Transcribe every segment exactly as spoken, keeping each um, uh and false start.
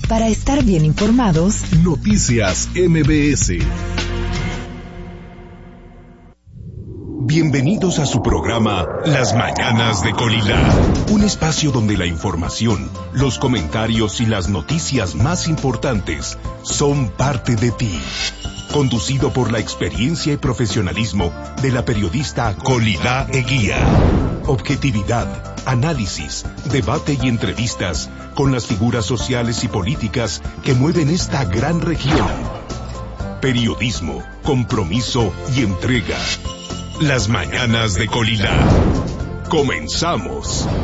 Para estar bien informados, Noticias M B S. Bienvenidos a su programa Las Mañanas de Colilá, un espacio donde la información, los comentarios y las noticias más importantes son parte de ti. Conducido por la experiencia y profesionalismo de la periodista Colilá Eguía. Objetividad, análisis, debate y entrevistas con las figuras sociales y políticas que mueven esta gran región. Periodismo, compromiso y entrega. Las Mañanas de Colilá. Comenzamos.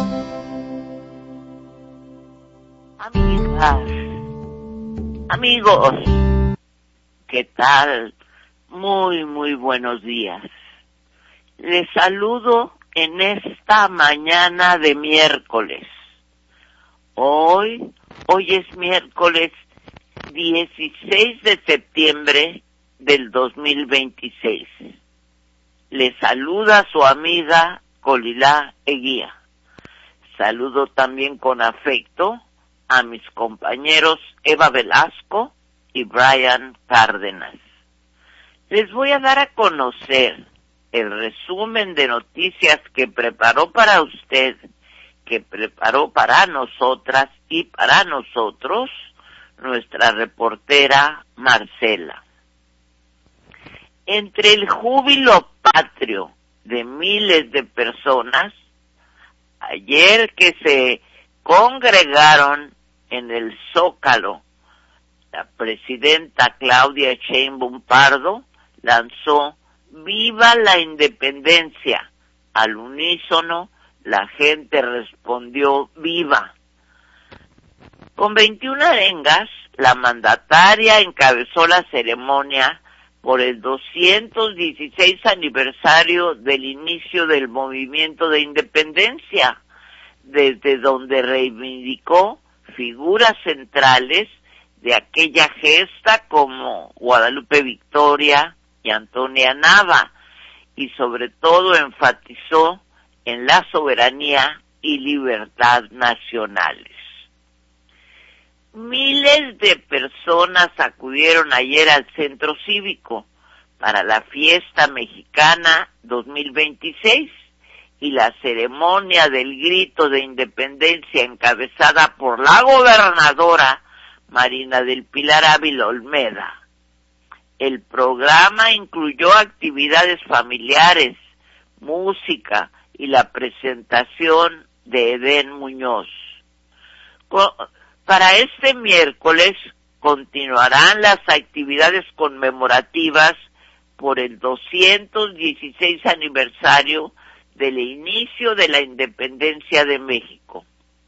Amigas, amigos, ¿qué tal? Muy, muy buenos días. Les saludo en esta mañana de miércoles. Hoy, hoy es miércoles dieciséis de septiembre del dos mil veintiséis. Les saluda su amiga Colilá Eguía. Saludo también con afecto a mis compañeros Eva Velasco y Brian Cárdenas. Les voy a dar a conocer el resumen de noticias que preparó para usted, que preparó para nosotras y para nosotros nuestra reportera Marcela. Entre el júbilo patrio de miles de personas, ayer que se congregaron en el Zócalo, la presidenta Claudia Sheinbaum Pardo lanzó "Viva la Independencia". Al unísono, la gente respondió "Viva". Con veintiuna arengas, la mandataria encabezó la ceremonia por el doscientos dieciséis aniversario del inicio del movimiento de independencia, desde donde reivindicó figuras centrales de aquella gesta como Guadalupe Victoria y Antonia Nava, y sobre todo enfatizó en la soberanía y libertad nacionales. Miles de personas acudieron ayer al Centro Cívico para la Fiesta Mexicana dos mil veintiséis y la ceremonia del grito de independencia encabezada por la gobernadora Marina del Pilar Ávila Olmeda. El programa incluyó actividades familiares, música y la presentación de Edén Muñoz. Para este miércoles continuarán las actividades conmemorativas por el doscientos dieciséis aniversario del inicio de la independencia de México.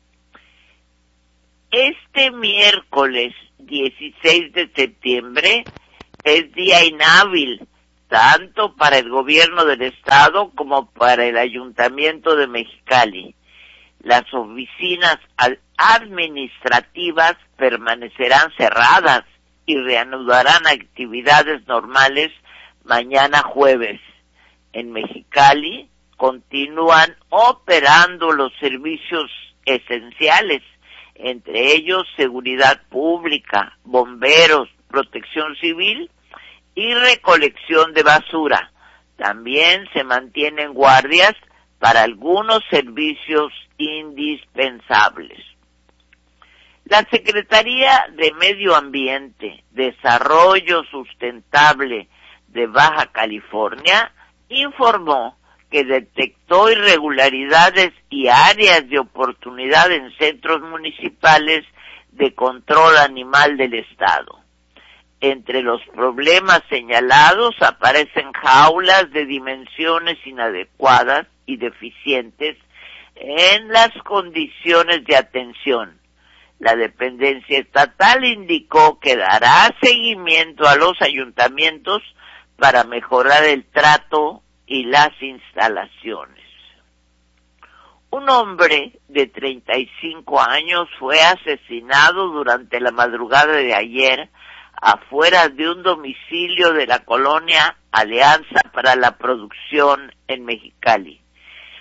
Este miércoles dieciséis de septiembre es día inhábil, tanto para el gobierno del estado como para el ayuntamiento de Mexicali. Las oficinas administrativas permanecerán cerradas y reanudarán actividades normales mañana jueves. En Mexicali continúan operando los servicios esenciales, entre ellos seguridad pública, bomberos, protección civil y recolección de basura. También se mantienen guardias para algunos servicios indispensables. La Secretaría de Medio Ambiente, Desarrollo Sustentable de Baja California informó que detectó irregularidades y áreas de oportunidad en centros municipales de control animal del estado. Entre los problemas señalados aparecen jaulas de dimensiones inadecuadas y deficientes en las condiciones de atención. La dependencia estatal indicó que dará seguimiento a los ayuntamientos para mejorar el trato y las instalaciones. Un hombre de treinta y cinco años fue asesinado durante la madrugada de ayer afuera de un domicilio de la colonia Alianza para la Producción en Mexicali.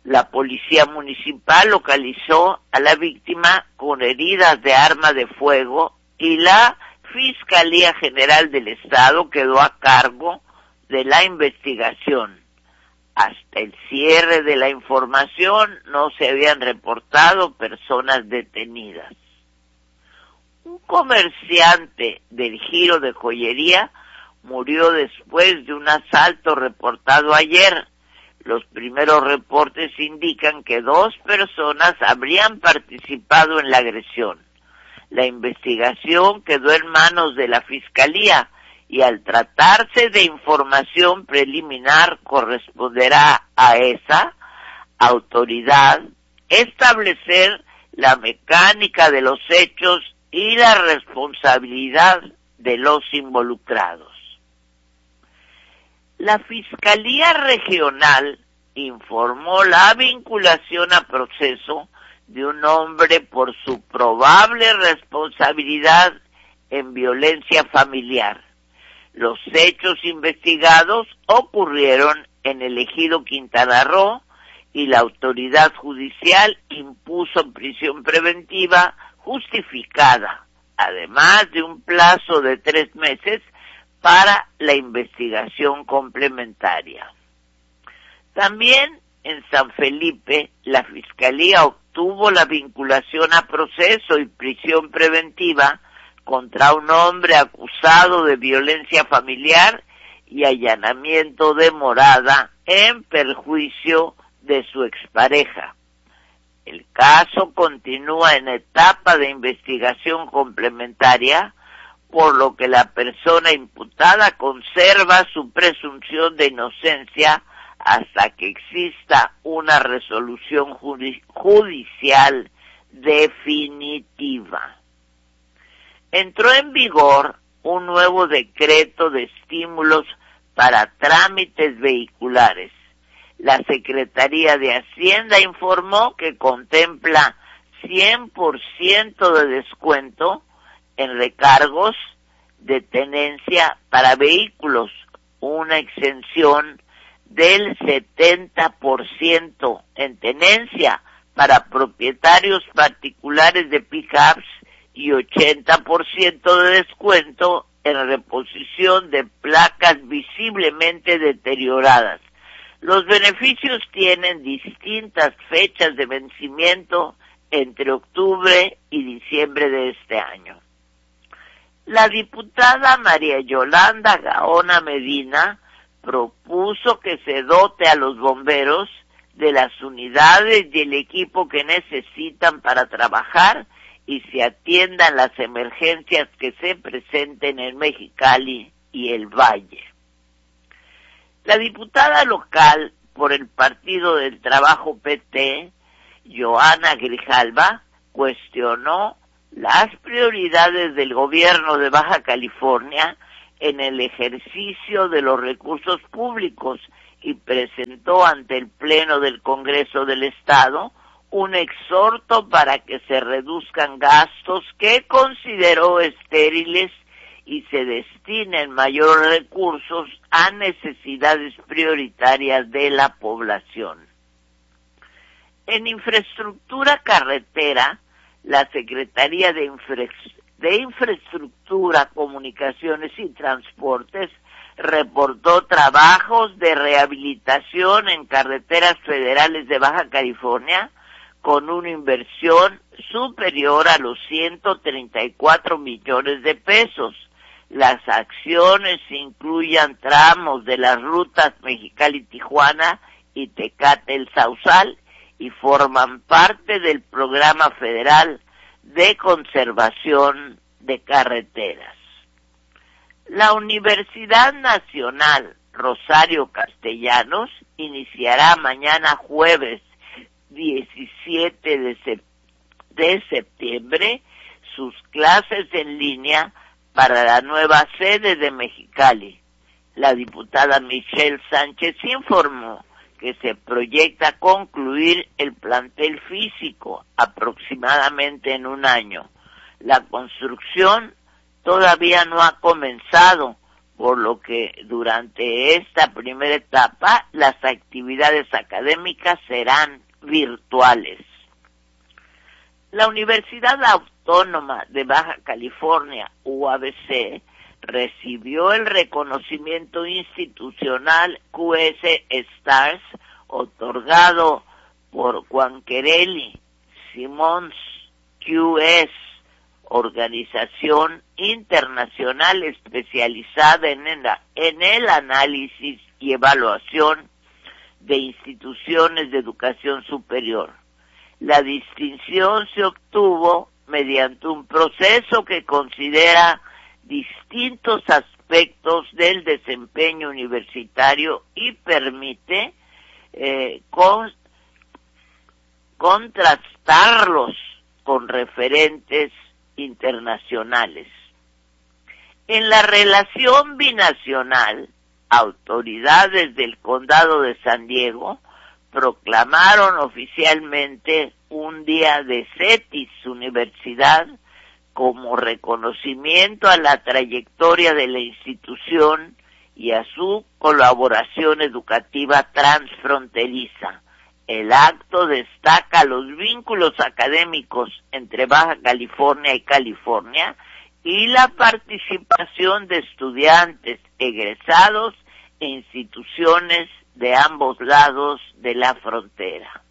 La policía municipal localizó a la víctima con heridas de arma de fuego y la Fiscalía General del Estado quedó a cargo de la investigación. Hasta el cierre de la información no se habían reportado personas detenidas. Un comerciante del giro de joyería murió después de un asalto reportado ayer. Los primeros reportes indican que dos personas habrían participado en la agresión. La investigación quedó en manos de la Fiscalía y al tratarse de información preliminar corresponderá a esa autoridad establecer la mecánica de los hechos y la responsabilidad de los involucrados. La Fiscalía Regional informó la vinculación a proceso de un hombre por su probable responsabilidad en violencia familiar. Los hechos investigados ocurrieron en el ejido Quintana Roo y la autoridad judicial impuso prisión preventiva justificada, además de un plazo de tres meses para la investigación complementaria. También en San Felipe, la Fiscalía obtuvo la vinculación a proceso y prisión preventiva contra un hombre acusado de violencia familiar y allanamiento de morada en perjuicio de su expareja. El caso continúa en etapa de investigación complementaria, por lo que la persona imputada conserva su presunción de inocencia hasta que exista una resolución judicial definitiva. Entró en vigor un nuevo decreto de estímulos para trámites vehiculares. La Secretaría de Hacienda informó que contempla cien por ciento de descuento en recargos de tenencia para vehículos, una exención del setenta por ciento en tenencia para propietarios particulares de pick-ups y ochenta por ciento de descuento en reposición de placas visiblemente deterioradas. Los beneficios tienen distintas fechas de vencimiento entre octubre y diciembre de este año. La diputada María Yolanda Gaona Medina propuso que se dote a los bomberos de las unidades y el equipo que necesitan para trabajar y se atiendan las emergencias que se presenten en Mexicali y el Valle. La diputada local por el Partido del Trabajo P T, Joana Grijalva, cuestionó las prioridades del gobierno de Baja California en el ejercicio de los recursos públicos y presentó ante el Pleno del Congreso del Estado un exhorto para que se reduzcan gastos que consideró estériles y se destinen mayores recursos a necesidades prioritarias de la población. En infraestructura carretera, la Secretaría de, Infra- de Infraestructura, Comunicaciones y Transportes reportó trabajos de rehabilitación en carreteras federales de Baja California con una inversión superior a los ciento treinta y cuatro millones de pesos. Las acciones incluyen tramos de las rutas Mexicali-Tijuana y Tecate-El Sausal y forman parte del Programa Federal de Conservación de Carreteras. La Universidad Nacional Rosario Castellanos iniciará mañana jueves diecisiete de septiembre sus clases en línea para la nueva sede de Mexicali. La diputada Michelle Sánchez informó que se proyecta concluir el plantel físico aproximadamente en un año. La construcción todavía no ha comenzado, por lo que durante esta primera etapa las actividades académicas serán virtuales. La Universidad Autónoma de Baja California, U A B C, recibió el reconocimiento institucional Q S Stars otorgado por Quanquerelli Simons Q S, organización internacional especializada en el, en el análisis y evaluación de instituciones de educación superior. La distinción se obtuvo mediante un proceso que considera distintos aspectos del desempeño universitario y permite eh, con, contrastarlos con referentes internacionales. En la relación binacional, autoridades del Condado de San Diego proclamaron oficialmente un día de CETIS Universidad como reconocimiento a la trayectoria de la institución y a su colaboración educativa transfronteriza. El acto destaca los vínculos académicos entre Baja California y California y la participación de estudiantes egresados e instituciones de ambos lados de la frontera.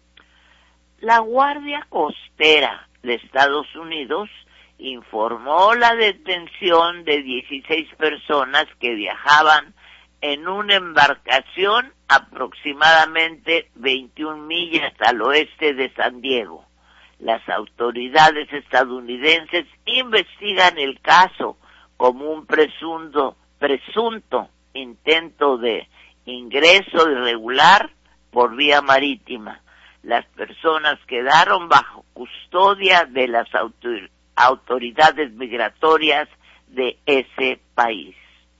La Guardia Costera de Estados Unidos informó la detención de dieciséis personas que viajaban en una embarcación aproximadamente veintiuna millas al oeste de San Diego. Las autoridades estadounidenses investigan el caso como un presunto, presunto intento de ingreso irregular por vía marítima. Las personas quedaron bajo custodia de las autor- autoridades migratorias de ese país.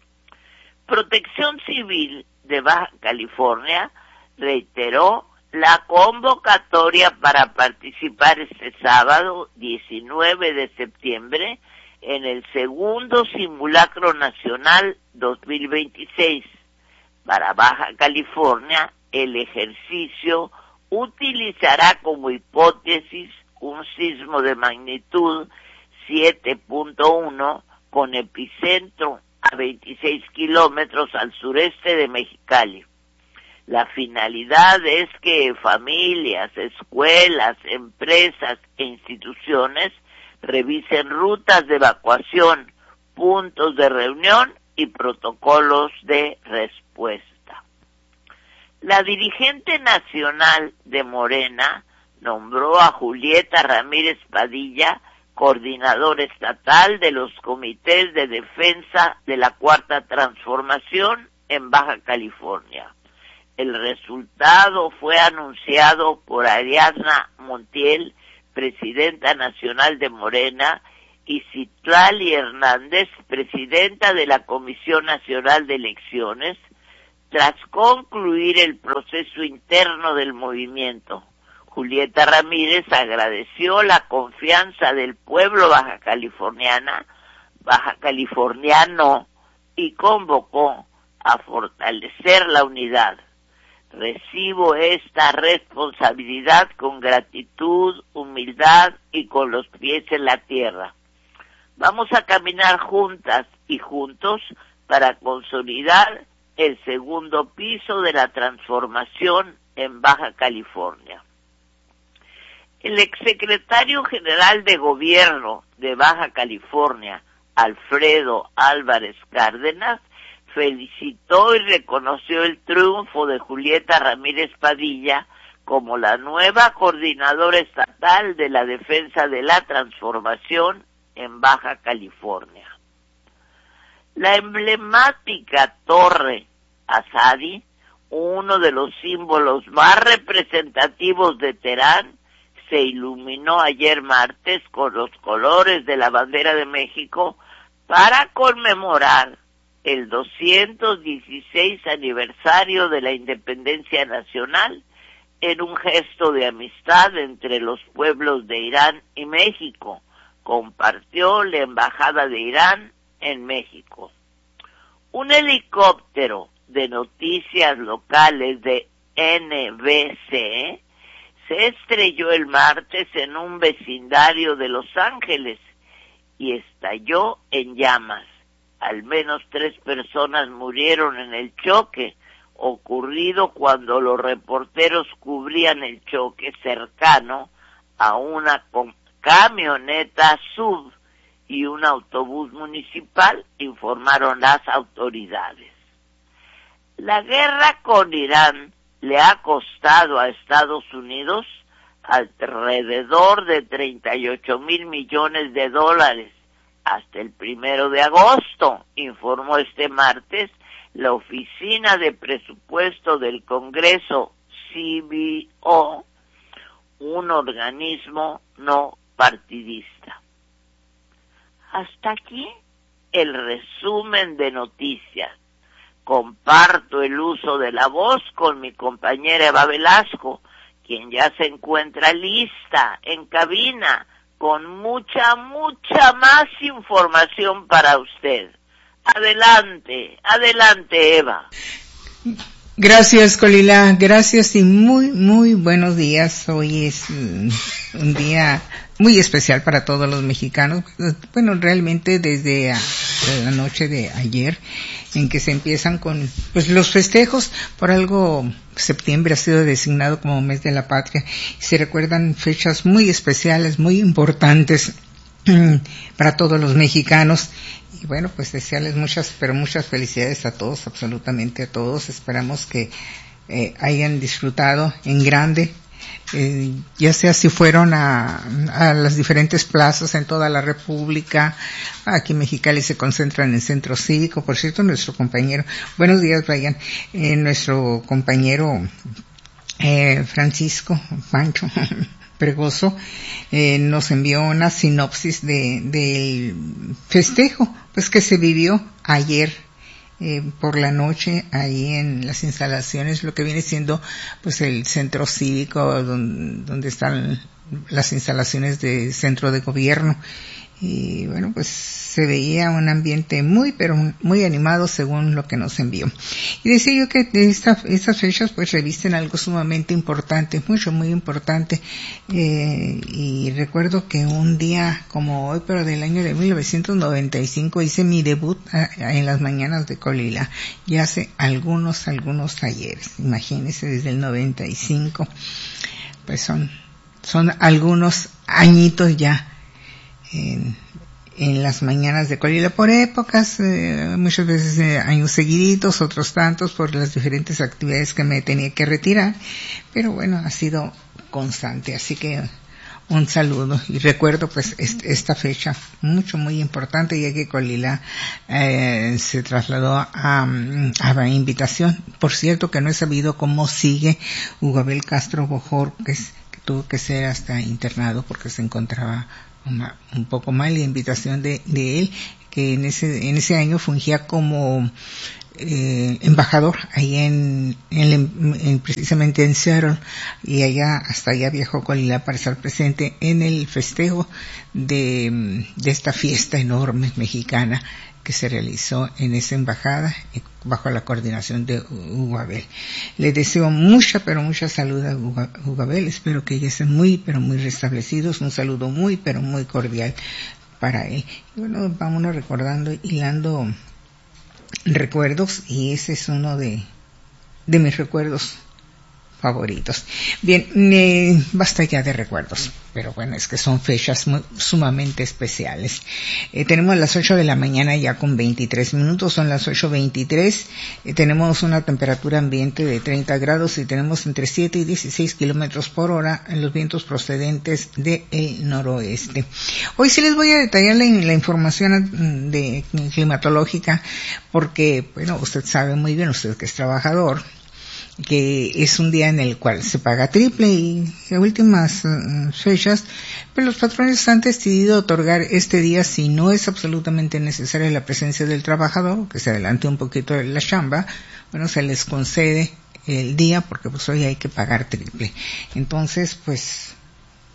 Protección Civil de Baja California reiteró la convocatoria para participar este sábado diecinueve de septiembre en el segundo Simulacro Nacional dos mil veintiséis. Para Baja California, el ejercicio utilizará como hipótesis un sismo de magnitud siete punto uno con epicentro a veintiséis kilómetros al sureste de Mexicali. La finalidad es que familias, escuelas, empresas e instituciones revisen rutas de evacuación, puntos de reunión y protocolos de respuesta. La dirigente nacional de Morena nombró a Julieta Ramírez Padilla coordinadora estatal de los comités de defensa de la Cuarta Transformación en Baja California. El resultado fue anunciado por Ariadna Montiel, presidenta nacional de Morena, y Citlali Hernández, presidenta de la Comisión Nacional de Elecciones, tras concluir el proceso interno del movimiento. Julieta Ramírez agradeció la confianza del pueblo baja californiana, baja californiano y convocó a fortalecer la unidad. Recibo esta responsabilidad con gratitud, humildad y con los pies en la tierra. Vamos a caminar juntas y juntos para consolidar el segundo piso de la transformación en Baja California. El exsecretario general de Gobierno de Baja California, Alfredo Álvarez Cárdenas, felicitó y reconoció el triunfo de Julieta Ramírez Padilla como la nueva coordinadora estatal de la defensa de la transformación en Baja California. La emblemática Torre Azadi, uno de los símbolos más representativos de Terán, se iluminó ayer martes con los colores de la bandera de México para conmemorar el doscientos dieciséis aniversario de la independencia nacional en un gesto de amistad entre los pueblos de Irán y México, compartió la Embajada de Irán en México. Un helicóptero de noticias locales de N B C se estrelló el martes en un vecindario de Los Ángeles y estalló en llamas. Al menos tres personas murieron en el choque, ocurrido cuando los reporteros cubrían el choque cercano a una camioneta sub y un autobús municipal, informaron las autoridades. La guerra con Irán le ha costado a Estados Unidos alrededor de treinta y ocho mil millones de dólares hasta el primero de agosto, informó este martes la Oficina de Presupuesto del Congreso, C B O, un organismo no partidista. Hasta aquí el resumen de noticias. Comparto el uso de la voz con mi compañera Eva Velasco, quien ya se encuentra lista en cabina con mucha, mucha más información para usted. Adelante, adelante, Eva. Gracias, Colila, gracias y muy, muy buenos días. Hoy es um, un día muy especial para todos los mexicanos. Bueno, realmente desde a, de la noche de ayer, en que se empiezan con pues los festejos. Por algo septiembre ha sido designado como mes de la patria y se recuerdan fechas muy especiales, muy importantes para todos los mexicanos. Y bueno, pues desearles muchas, pero muchas felicidades a todos, absolutamente a todos. Esperamos que eh, hayan disfrutado en grande, eh, ya sea si fueron a, a las diferentes plazas en toda la República. Aquí en Mexicali se concentran en el Centro Cívico. Por cierto, nuestro compañero, buenos días, Brian, eh, nuestro compañero eh, Francisco Pancho Pregoso eh, nos envió una sinopsis de del festejo pues que se vivió ayer eh, por la noche ahí en las instalaciones, lo que viene siendo pues el centro cívico donde, donde están las instalaciones de centro de gobierno. Y bueno, pues se veía un ambiente muy, pero muy animado según lo que nos envió. Y decía yo que esta, estas fechas pues revisten algo sumamente importante, mucho, muy importante. Eh, y recuerdo que un día como hoy, pero del año de mil novecientos noventa y cinco, hice mi debut a, a, en las mañanas de Colila. Ya hace algunos, algunos ayeres. Imagínense, desde el noventa y cinco, pues son, son algunos añitos ya. En, en las mañanas de Colila, por épocas, eh, muchas veces eh, años seguiditos, otros tantos por las diferentes actividades que me tenía que retirar, pero bueno, ha sido constante, así que un saludo y recuerdo pues est- esta fecha mucho, muy importante, ya que Colila eh, se trasladó a, a la invitación. Por cierto que no he sabido cómo sigue Hugo Abel Castro Bojor, que, es, que tuvo que ser hasta internado porque se encontraba Una, un poco mal. La invitación de, de él, que en ese en ese año fungía como eh, embajador ahí en, en, en precisamente en Seattle, y allá hasta allá viajó Colila para estar presente en el festejo de de esta fiesta enorme mexicana que se realizó en esa embajada bajo la coordinación de Hugo Abel. Le deseo mucha, pero mucha salud a Hugo, Hugo Abel. Espero que ya estén muy, pero muy restablecidos. Un saludo muy, pero muy cordial para él. Y bueno, vámonos recordando, hilando recuerdos, y ese es uno de, de mis recuerdos favoritos. Bien, eh, basta ya de recuerdos, pero bueno, es que son fechas muy, sumamente especiales. Eh, tenemos las ocho de la mañana ya con veintitrés minutos, son las ocho veintitrés, eh, tenemos una temperatura ambiente de treinta grados y tenemos entre siete y dieciséis kilómetros por hora en los vientos procedentes del noroeste. Hoy sí les voy a detallar la, la información de climatológica, porque, bueno, usted sabe muy bien, usted que es trabajador, que es un día en el cual se paga triple, y en últimas uh, fechas, pues los patrones han decidido otorgar este día si no es absolutamente necesaria la presencia del trabajador, que se adelante un poquito de la chamba, bueno, se les concede el día porque pues hoy hay que pagar triple. Entonces, pues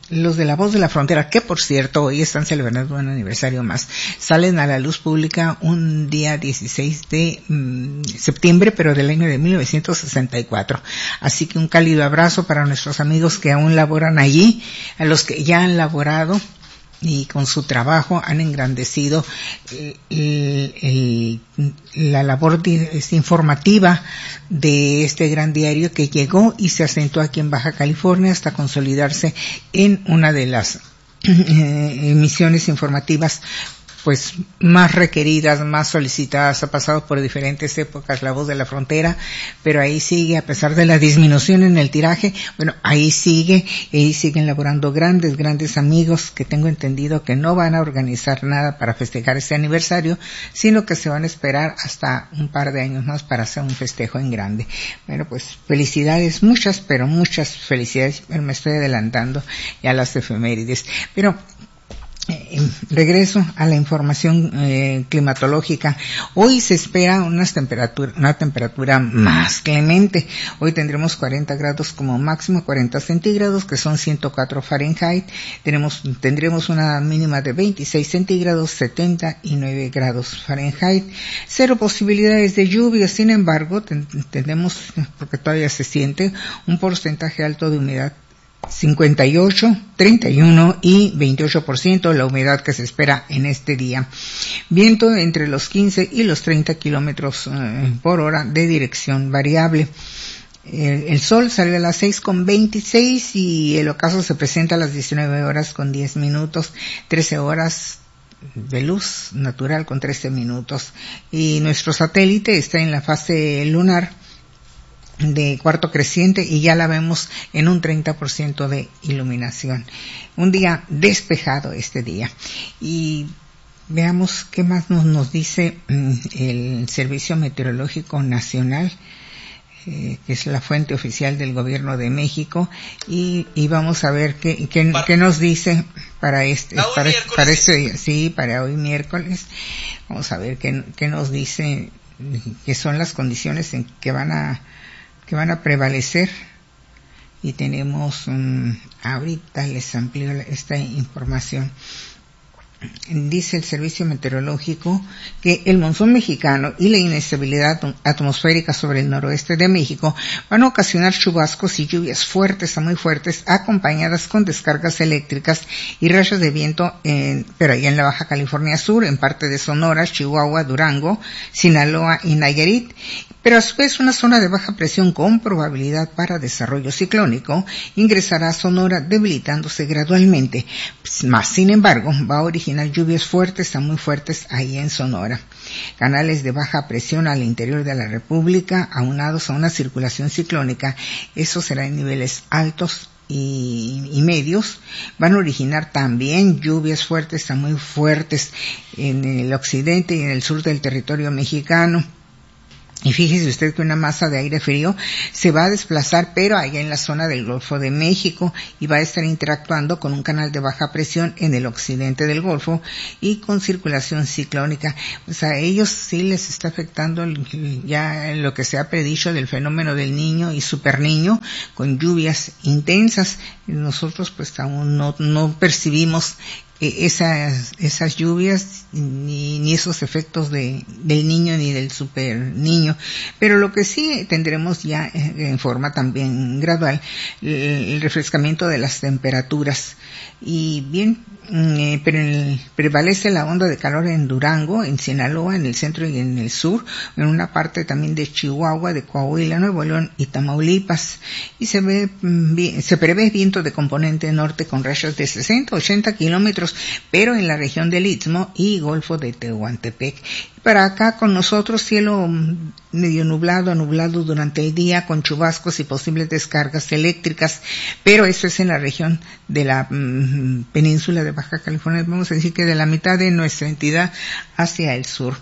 los de La Voz de la Frontera, que por cierto hoy están celebrando un aniversario más, salen a la luz pública un día dieciséis de mm, septiembre, pero del año de mil novecientos sesenta y cuatro. Así que un cálido abrazo para nuestros amigos que aún laboran allí, a los que ya han laborado y con su trabajo han engrandecido el, el, el, la labor de, es, informativa de este gran diario que llegó y se asentó aquí en Baja California hasta consolidarse en una de las eh, emisiones informativas pues más requeridas, más solicitadas. Ha pasado por diferentes épocas La Voz de la Frontera, pero ahí sigue, a pesar de la disminución en el tiraje, bueno, ahí sigue, y ahí siguen laborando grandes, grandes amigos que tengo entendido que no van a organizar nada para festejar este aniversario, sino que se van a esperar hasta un par de años más para hacer un festejo en grande. Bueno, pues felicidades, muchas, pero muchas felicidades, pero me estoy adelantando ya a las efemérides. Pero Eh, regreso a la información eh, climatológica. Hoy se espera unas temperatura, una temperatura más clemente. Hoy tendremos cuarenta grados como máximo, cuarenta centígrados, que son ciento cuatro Fahrenheit. Tenemos, tendremos una mínima de veintiséis centígrados, setenta y nueve grados Fahrenheit. Cero posibilidades de lluvia, sin embargo, ten, tenemos, porque todavía se siente, un porcentaje alto de humedad, cincuenta y ocho, treinta y uno y veintiocho por ciento la humedad que se espera en este día. Viento entre los quince y los treinta kilómetros eh, por hora de dirección variable. El, el sol sale a las seis con veintiséis y el ocaso se presenta a las diecinueve horas con diez minutos, trece horas de luz natural con trece minutos. Y nuestro satélite está en la fase lunar de cuarto creciente y ya la vemos en un treinta por ciento de iluminación. Un día despejado este día. Y veamos qué más nos, nos dice el Servicio Meteorológico Nacional, eh, que es la fuente oficial del Gobierno de México, y, y vamos a ver qué, qué, qué nos dice para este, para, para este, sí, para hoy miércoles. Vamos a ver qué, qué nos dice, qué son las condiciones en que van a que van a prevalecer. Y tenemos um, ahorita les amplío esta información. Dice el Servicio Meteorológico que el monzón mexicano y la inestabilidad atmosférica sobre el noroeste de México van a ocasionar chubascos y lluvias fuertes a muy fuertes, acompañadas con descargas eléctricas y rachas de viento, en, pero allá en la Baja California Sur, en parte de Sonora, Chihuahua, Durango, Sinaloa y Nayarit. Pero a su vez una zona de baja presión con probabilidad para desarrollo ciclónico ingresará a Sonora, debilitándose gradualmente. Más sin embargo, va a originar lluvias fuertes a muy fuertes ahí en Sonora. Canales de baja presión al interior de la República, aunados a una circulación ciclónica, eso será en niveles altos y, y medios, van a originar también lluvias fuertes a muy fuertes en el occidente y en el sur del territorio mexicano. Y fíjese usted que una masa de aire frío se va a desplazar, pero allá en la zona del Golfo de México, y va a estar interactuando con un canal de baja presión en el occidente del Golfo y con circulación ciclónica. O sea, a ellos sí les está afectando ya lo que se ha predicho del fenómeno del niño y superniño, con lluvias intensas. Nosotros pues aún no, no percibimos esas esas lluvias ni, ni esos efectos de del niño ni del super niño, pero lo que sí tendremos ya en forma también gradual el refrescamiento de las temperaturas. Y bien, eh, pero el, prevalece la onda de calor en Durango, en Sinaloa, en el centro y en el sur, en una parte también de Chihuahua, de Coahuila, Nuevo León y Tamaulipas. Y se ve se prevé viento de componente norte con rachas de sesenta a ochenta kilómetros, pero en la región del Istmo y Golfo de Tehuantepec. Para acá con nosotros cielo medio nublado, nublado durante el día, con chubascos y posibles descargas eléctricas, pero eso es en la región de la mm, península de Baja California, vamos a decir que de la mitad de nuestra entidad hacia el sur.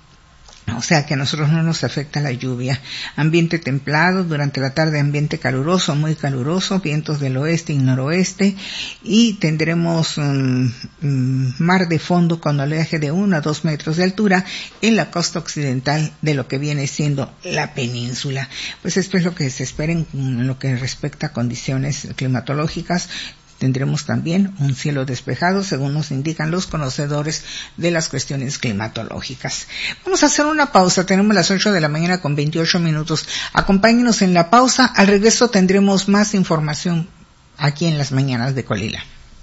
O sea que a nosotros no nos afecta la lluvia. Ambiente templado, durante la tarde ambiente caluroso, muy caluroso, vientos del oeste y noroeste, y tendremos um, um, mar de fondo con oleaje de uno a dos metros de altura en la costa occidental de lo que viene siendo la península. Pues esto es lo que se espera en, en lo que respecta a condiciones climatológicas. Tendremos también un cielo despejado, según nos indican los conocedores de las cuestiones climatológicas. Vamos a hacer una pausa. Tenemos las ocho de la mañana con veintiocho minutos. Acompáñenos en la pausa. Al regreso tendremos más información aquí en las mañanas de Colila.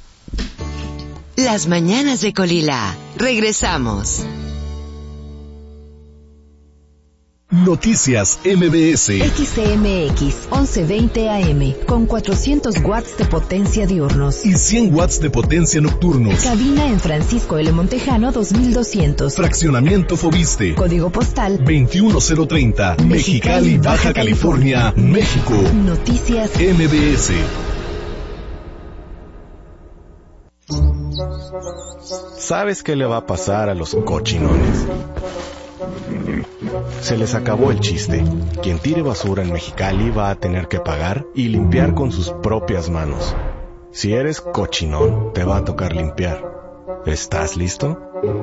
Las mañanas de Colila. Regresamos. Noticias M B S. X C M X once veinte A M con cuatrocientos watts de potencia diurnos y cien watts de potencia nocturnos. Cabina en Francisco L. Montejano dos mil doscientos. Fraccionamiento Fobiste. Código postal veintiuno cero treinta. Mexicali, Baja California, México. Noticias M B S. ¿Sabes qué le va a pasar a los cochinones? Se les acabó el chiste. Quien tire basura en Mexicali va a tener que pagar y limpiar con sus propias manos. Si eres cochinón, te va a tocar limpiar. ¿Estás listo?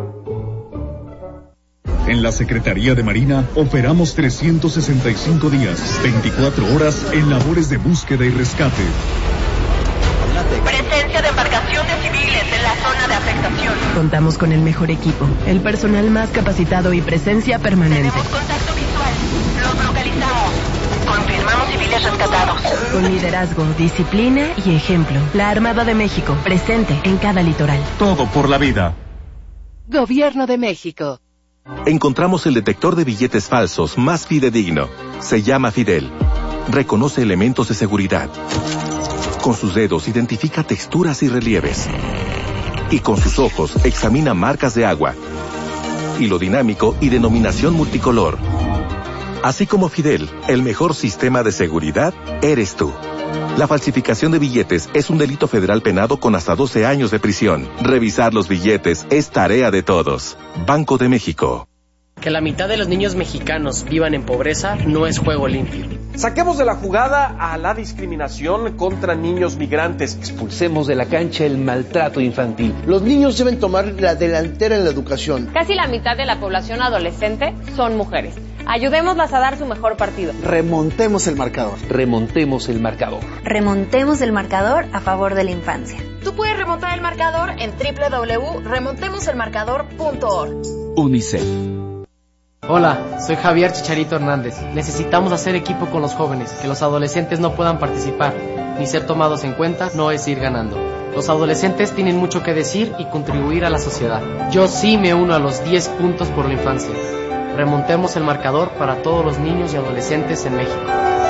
En la Secretaría de Marina operamos trescientos sesenta y cinco días, veinticuatro horas en labores de búsqueda y rescate. Presencia de embarcaciones civiles en la zona de afectación. Contamos con el mejor equipo, el personal más capacitado y presencia permanente. Tenemos contacto visual. Los localizamos. Confirmamos civiles rescatados. Con liderazgo, disciplina y ejemplo. La Armada de México, presente en cada litoral. Todo por la vida. Gobierno de México. Encontramos el detector de billetes falsos más fidedigno. Se llama Fidel. Reconoce elementos de seguridad. Con sus dedos identifica texturas y relieves. Y con sus ojos examina marcas de agua. Hilo dinámico y denominación multicolor. Así como Fidel, el mejor sistema de seguridad eres tú. La falsificación de billetes es un delito federal penado con hasta doce años de prisión. Revisar los billetes es tarea de todos. Banco de México. Que la mitad de los niños mexicanos vivan en pobreza no es juego limpio. Saquemos de la jugada a la discriminación contra niños migrantes. Expulsemos de la cancha el maltrato infantil. Los niños deben tomar la delantera en la educación. Casi la mitad de la población adolescente son mujeres. Ayudémoslas a dar su mejor partido. Remontemos el marcador. Remontemos el marcador. Remontemos el marcador a favor de la infancia. Tú puedes remontar el marcador en doble u doble u doble u punto remontemos el marcador punto org. UNICEF. Hola, soy Javier Chicharito Hernández. Necesitamos hacer equipo con los jóvenes. Que los adolescentes no puedan participar ni ser tomados en cuenta no es ir ganando. Los adolescentes tienen mucho que decir y contribuir a la sociedad. Yo sí me uno a los diez puntos por la infancia. Remontemos el marcador para todos los niños y adolescentes en México.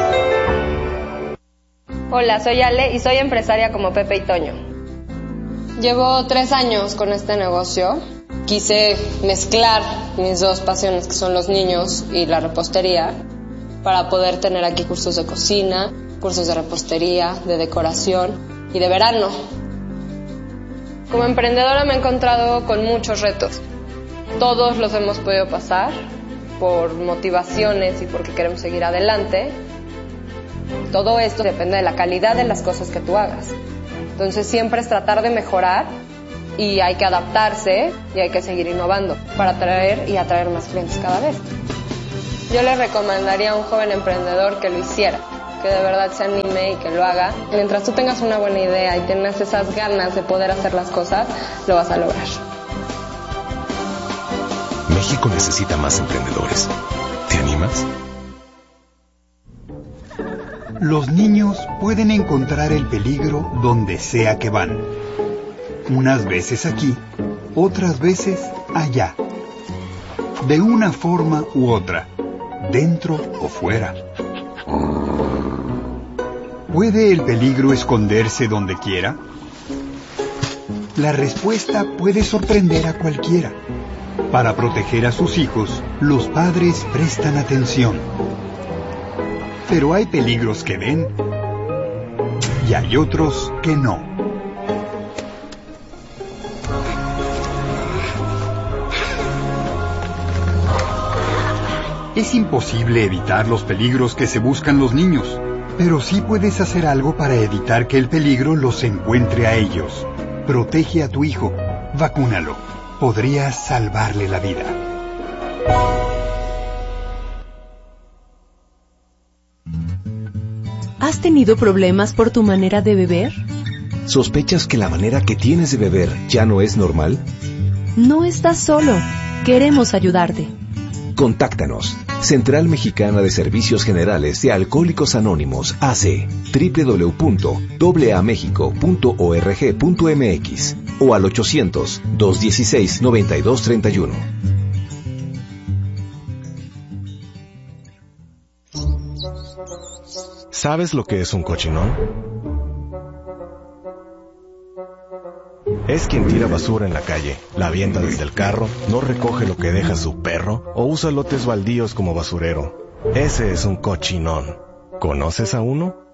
Hola, soy Ale y soy empresaria como Pepe y Toño. Llevo tres años con este negocio. Quise mezclar mis dos pasiones, que son los niños y la repostería, para poder tener aquí cursos de cocina, cursos de repostería, de decoración y de verano. Como emprendedora me he encontrado con muchos retos. Todos los hemos podido pasar por motivaciones y porque queremos seguir adelante. Todo esto depende de la calidad de las cosas que tú hagas. Entonces siempre es tratar de mejorar y hay que adaptarse y hay que seguir innovando para atraer y atraer más clientes cada vez. Yo le recomendaría a un joven emprendedor que lo hiciera, que de verdad se anime y que lo haga. Mientras tú tengas una buena idea y tengas esas ganas de poder hacer las cosas, lo vas a lograr. México necesita más emprendedores. ¿Te animas? Los niños pueden encontrar el peligro donde sea que van. Unas veces aquí, otras veces allá. De una forma u otra, dentro o fuera. ¿Puede el peligro esconderse donde quiera? La respuesta puede sorprender a cualquiera. Para proteger a sus hijos, los padres prestan atención. Pero hay peligros que ven y hay otros que no. Es imposible evitar los peligros que se buscan los niños, pero sí puedes hacer algo para evitar que el peligro los encuentre a ellos. Protege a tu hijo, vacúnalo. Podrías salvarle la vida. ¿Has tenido problemas por tu manera de beber? ¿Sospechas que la manera que tienes de beber ya no es normal? No estás solo. Queremos ayudarte. Contáctanos. Central Mexicana de Servicios Generales de Alcohólicos Anónimos, A C, doble u doble u doble u punto a mexico punto org punto m x o al ochocientos, dos dieciséis, noventa y dos treinta y uno. ¿Sabes lo que es un cochinón? Es quien tira basura en la calle, la avienta desde el carro, no recoge lo que deja su perro o usa lotes baldíos como basurero. Ese es un cochinón. ¿Conoces a uno?